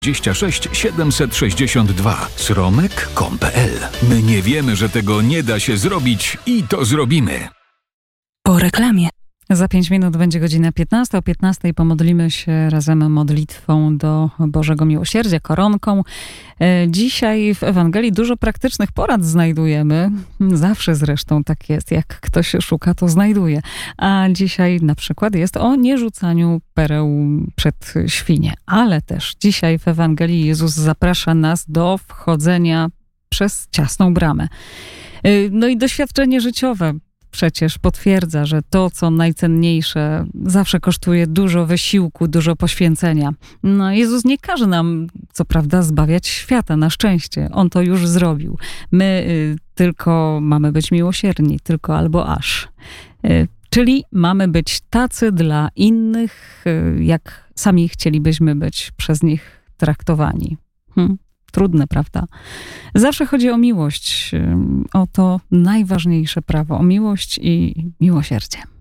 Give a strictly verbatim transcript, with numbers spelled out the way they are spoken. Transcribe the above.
dwadzieścia sześć siedemset sześćdziesiąt dwa sromek kropka com kropka p l. My nie wiemy, że tego nie da się zrobić i to zrobimy. Po reklamie. Za pięć minut będzie godzina piętnasta. O piętnastej pomodlimy się razem modlitwą do Bożego Miłosierdzia, koronką. Dzisiaj w Ewangelii dużo praktycznych porad znajdujemy. Zawsze zresztą tak jest. Jak ktoś szuka, to znajduje. A dzisiaj na przykład jest o nierzucaniu pereł przed świnie. Ale też dzisiaj w Ewangelii Jezus zaprasza nas do wchodzenia przez ciasną bramę. No i doświadczenie życiowe przecież potwierdza, że to, co najcenniejsze, zawsze kosztuje dużo wysiłku, dużo poświęcenia. No, Jezus nie każe nam, co prawda, zbawiać świata, na szczęście. On to już zrobił. My y, tylko mamy być miłosierni, tylko albo aż. Y, czyli mamy być tacy dla innych, y, jak sami chcielibyśmy być przez nich traktowani. Hm. Trudne, prawda? Zawsze chodzi o miłość, o to najważniejsze prawo, o miłość i miłosierdzie.